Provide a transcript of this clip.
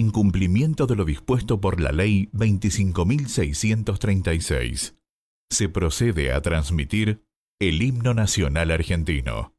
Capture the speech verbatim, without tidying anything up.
en cumplimiento de lo dispuesto por la Ley veinticinco mil seiscientos treinta y seis, se procede a transmitir el himno nacional argentino.